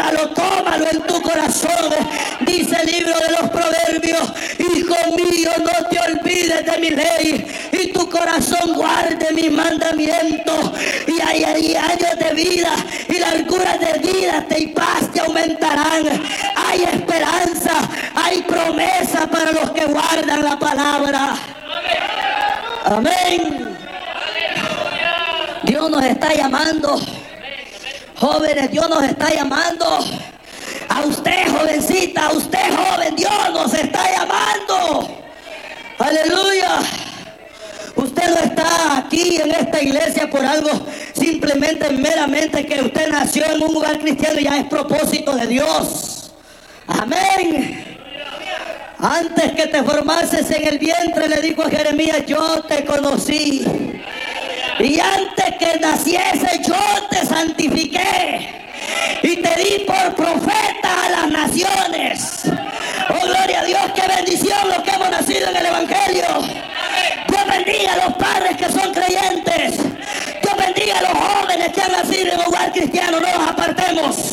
tómalo en tu corazón. Dice el libro de los Proverbios: hijo mío, no te olvides de mi ley, y tu corazón guarde mis mandamientos, y hay años de vida y larguras de vida y paz te aumentarán. Hay esperanza, hay promesa para los que guardan la palabra. Amén. Dios nos está llamando, jóvenes, Dios nos está llamando. A usted, jovencita, a usted, joven, Dios nos está llamando. Aleluya. Usted no está aquí en esta iglesia por algo, simplemente, meramente que usted nació en un lugar cristiano y ya es propósito de Dios. Amén. Antes que te formases en el vientre, le dijo a Jeremías: yo te conocí. Y antes que naciese, yo te santifiqué y te di por profeta a las naciones. Oh, gloria a Dios, qué bendición los que hemos nacido en el Evangelio. Dios bendiga a los padres que son creyentes. Dios bendiga a los jóvenes que han nacido en un hogar cristiano. No los apartemos.